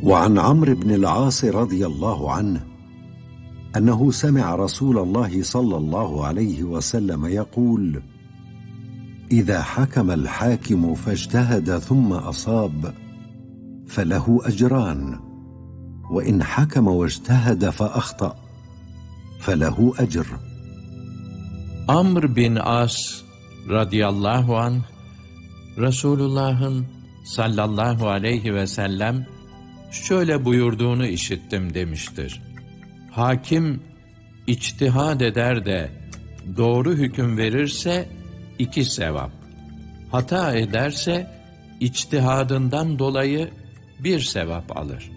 وعن عمرو بن العاص رضي الله عنه أنه سمع رسول الله صلى الله عليه وسلم يقول: إذا حكم الحاكم فاجتهد ثم أصاب فله أجران، وإن حكم واجتهد فأخطأ فله أجر. Amr bin As radıyallahu anh, Resulullah'ın sallallahu aleyhi ve sellem şöyle buyurduğunu işittim demiştir. Hakim içtihad eder de doğru hüküm verirse 2 sevap. Hata ederse içtihadından dolayı 1 sevap alır.